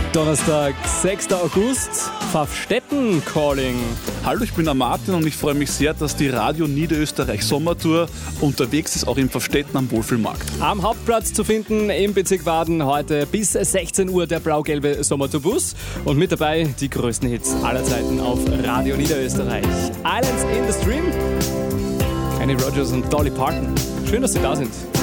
Donnerstag, 6. August, Pfaffstätten Calling. Hallo, ich bin der Martin und ich freue mich sehr, dass die Radio Niederösterreich Sommertour unterwegs ist, auch in Pfaffstätten am Wohlfühlmarkt. Am Hauptplatz zu finden im Bezirk Waden heute bis 16 Uhr der blau-gelbe Sommertourbus und mit dabei die größten Hits aller Zeiten auf Radio Niederösterreich. Islands in the Stream, Kenny Rogers und Dolly Parton. Schön, dass Sie da sind.